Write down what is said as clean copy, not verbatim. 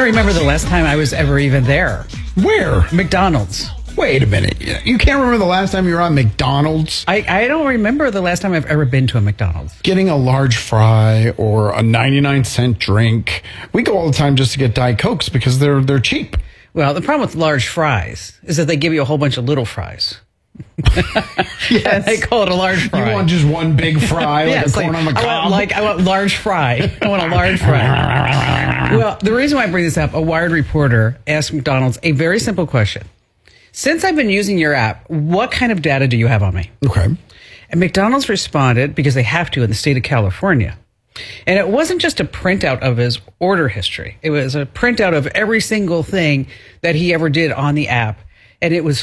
remember the last time I was ever even there. Where? McDonald's. Wait a minute. You can't remember the last time you were on McDonald's? I don't remember the last time I've ever been to a McDonald's. Getting a large fry or a 99-cent drink. We go all the time just to get Diet Cokes because they're cheap. Well, the problem with large fries is that they give you a whole bunch of little fries. Yes. And they call it a large fry. You want just one big fry, like Yes, a corn on the cob? I want large fry. I want a large fry. Well, the reason why I bring this up, a Wired reporter asked McDonald's a very simple question. Since I've been using your app, what kind of data do you have on me? Okay. And McDonald's responded, because they have to in the state of California. And it wasn't just a printout of his order history. It was a printout of every single thing that he ever did on the app. And it was